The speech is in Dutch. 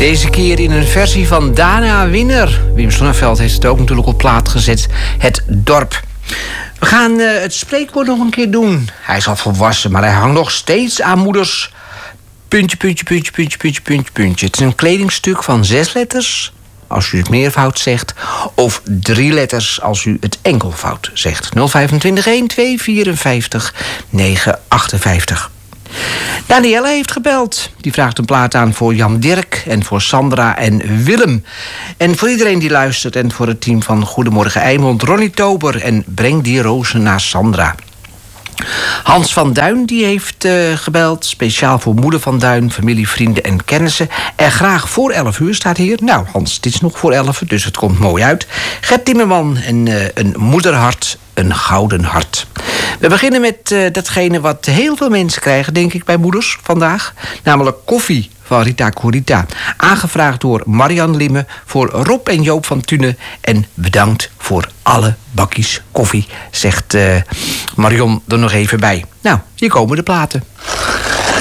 Deze keer in een versie van Dana Winner. Wim Sonneveld heeft het ook natuurlijk op plaat gezet. Het dorp. We gaan het spreekwoord nog een keer doen. Hij is al volwassen, maar hij hangt nog steeds aan moeders. Puntje, puntje, puntje, puntje, puntje, puntje, puntje. Het is een kledingstuk van 6 letters, als u het meervoud zegt. Of 3 letters, als u het enkelvoud zegt. 025 1 254 958. Danielle heeft gebeld. Die vraagt een plaat aan voor Jan Dirk en voor Sandra en Willem. En voor iedereen die luistert en voor het team van Goedemorgen Eimond, Ronnie Tober en Breng die rozen naar Sandra. Hans van Duin die heeft gebeld, speciaal voor moeder van Duin, familie, vrienden en kennissen. En graag voor 11 uur staat hier. Nou Hans, het is nog voor 11, dus het komt mooi uit. Gert Timmerman en een moederhart, een gouden hart. We beginnen met datgene wat heel veel mensen krijgen, denk ik, bij moeders vandaag. Namelijk koffie van Rita Corita. Aangevraagd door Marian Limme voor Rob en Joop van Thune. En bedankt voor alle bakjes koffie, zegt Marion er nog even bij. Nou, hier komen de platen.